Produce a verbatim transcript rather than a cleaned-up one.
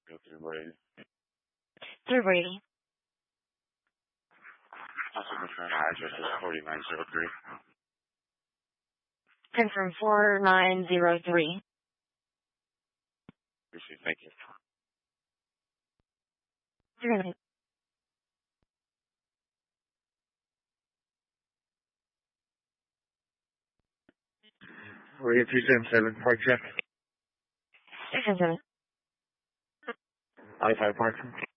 Go through Brady. Through Brady. Also, the current address is forty-nine oh three. Confirm four nine zero three. Appreciate it. Thank you. Through We're at three seven seven Park Check. six seven seven. I five Park.